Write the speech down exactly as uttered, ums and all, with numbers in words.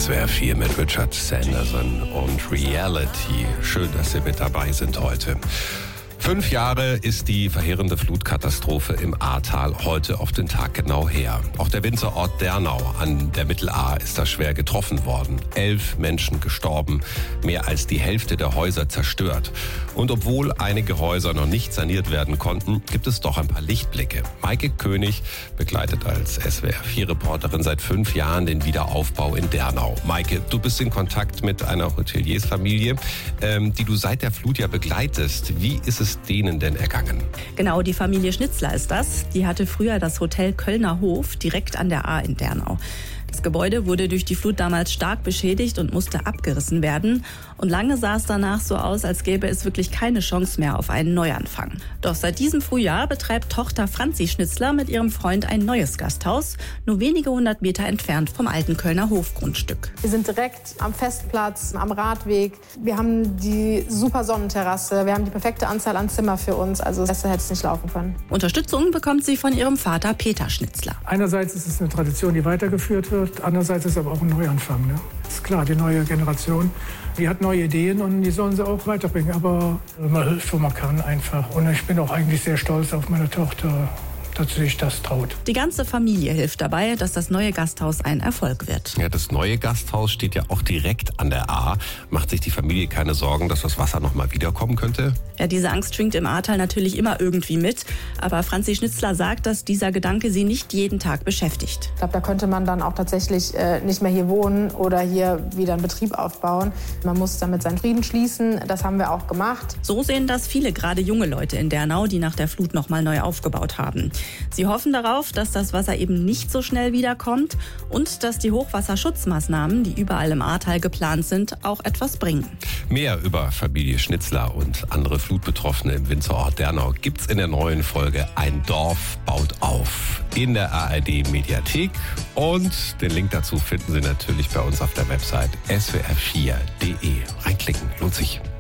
S W R vier mit Richard Sanderson und Reality. Schön, dass Sie mit dabei sind heute. Fünf Jahre ist die verheerende Flutkatastrophe im Ahrtal heute auf den Tag genau her. Auch der Winzerort Dernau an der Mittelahr ist da schwer getroffen worden. Elf Menschen gestorben, mehr als die Hälfte der Häuser zerstört. Und obwohl einige Häuser noch nicht saniert werden konnten, gibt es doch ein paar Lichtblicke. Maike König begleitet als S W R vier Reporterin seit fünf Jahren den Wiederaufbau in Dernau. Maike, du bist in Kontakt mit einer Hoteliersfamilie, ähm, die du seit der Flut ja begleitest. Wie ist es denen denn ergangen? Genau, die Familie Schnitzler ist das. Die hatte früher das Hotel Kölner Hof direkt an der Ahr in Dernau. Das Gebäude wurde durch die Flut damals stark beschädigt und musste abgerissen werden. Und lange sah es danach so aus, als gäbe es wirklich keine Chance mehr auf einen Neuanfang. Doch seit diesem Frühjahr betreibt Tochter Franzi Schnitzler mit ihrem Freund ein neues Gasthaus, nur wenige hundert Meter entfernt vom alten Kölner Hofgrundstück. Wir sind direkt am Festplatz, am Radweg. Wir haben die super Sonnenterrasse, wir haben die perfekte Anzahl an Zimmer für uns. Also besser hätte es nicht laufen können. Unterstützung bekommt sie von ihrem Vater Peter Schnitzler. Einerseits ist es eine Tradition, die weitergeführt wird. Andererseits ist es aber auch ein Neuanfang. Ne? Ist klar, die neue Generation, die hat neue Ideen und die sollen sie auch weiterbringen. Aber man hilft, wo man kann, einfach. Und ich bin auch eigentlich sehr stolz auf meine Tochter, dass sie sich das traut. Die ganze Familie hilft dabei, dass das neue Gasthaus ein Erfolg wird. Ja, das neue Gasthaus steht ja auch direkt an der Ahr. Macht sich die Familie keine Sorgen, dass das Wasser noch mal wiederkommen könnte? Ja, diese Angst schwingt im Ahrtal natürlich immer irgendwie mit. Aber Franzi Schnitzler sagt, dass dieser Gedanke sie nicht jeden Tag beschäftigt. Ich glaube, da könnte man dann auch tatsächlich äh, nicht mehr hier wohnen oder hier wieder einen Betrieb aufbauen. Man muss damit seinen Frieden schließen. Das haben wir auch gemacht. So sehen das viele, gerade junge Leute in Dernau, die nach der Flut noch mal neu aufgebaut haben. Sie hoffen darauf, dass das Wasser eben nicht so schnell wiederkommt und dass die Hochwasserschutzmaßnahmen, die überall im Ahrtal geplant sind, auch etwas bringen. Mehr über Familie Schnitzler und andere Flutbetroffene im Winzerort Dernau gibt's in der neuen Folge Ein Dorf baut auf in der A R D Mediathek. Und den Link dazu finden Sie natürlich bei uns auf der Website S W R vier punkt de. Reinklicken, lohnt sich.